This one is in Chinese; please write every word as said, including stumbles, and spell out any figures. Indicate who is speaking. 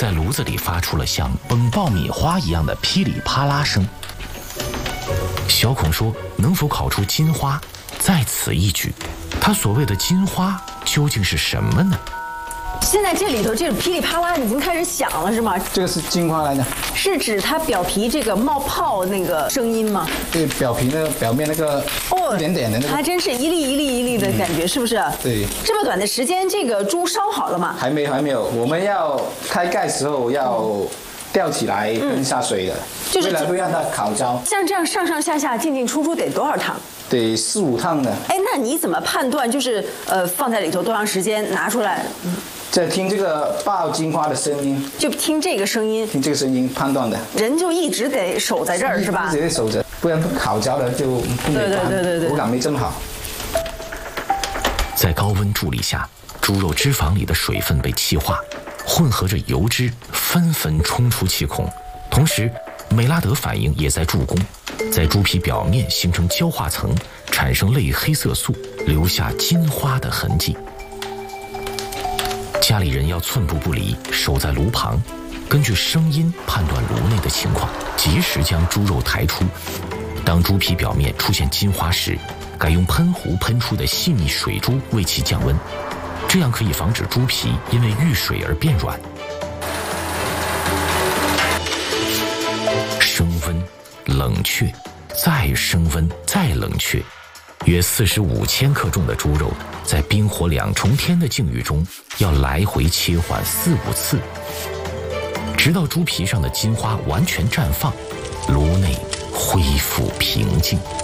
Speaker 1: 在炉子里发出了像崩爆米花一样的噼里啪啦声。小孔说：“能否烤出金花，在此一举。”他所谓的金花究竟是什么呢？
Speaker 2: 现在这里头这种噼里啪啦已经开始响了，是吗？
Speaker 3: 这个是金花来的，
Speaker 2: 是指它表皮这个冒泡那个声音吗？
Speaker 3: 对，表皮那个表面那个一点点的那个，
Speaker 2: 还真是一粒一粒一粒的感觉，嗯、是不是？
Speaker 3: 对。
Speaker 2: 这么短的时间，这个猪烧好了吗？
Speaker 3: 还没，还没有。我们要开盖时候要吊起来喷下水的，嗯、就是为了不让它烤焦。
Speaker 2: 像这样上上下下进进出出得多少趟？
Speaker 3: 得四五趟的。
Speaker 2: 哎，那你怎么判断？就是呃，放在里头多长时间拿出来？嗯。
Speaker 3: 在听这个爆金花的声音，
Speaker 2: 就听这个声音，
Speaker 3: 听这个声音判断的。
Speaker 2: 人就一直得守在这儿，是吧？
Speaker 3: 一直得守着，不然烤焦了就不美观，对对对对，口感没这么好。
Speaker 1: 在高温助力下，猪肉脂肪里的水分被气化，混合着油脂纷纷冲出气孔，同时美拉德反应也在助攻，在猪皮表面形成焦化层，产生类黑色素，留下金花的痕迹。家里人要寸步不离，守在炉旁，根据声音判断炉内的情况，及时将猪肉抬出。当猪皮表面出现金花时，改用喷壶喷出的细密水珠为其降温，这样可以防止猪皮因为遇水而变软。升温、冷却，再升温，再冷却。约四十五千克重的猪肉，在冰火两重天的境遇中，要来回切换四五次，直到猪皮上的金花完全绽放，炉内恢复平静。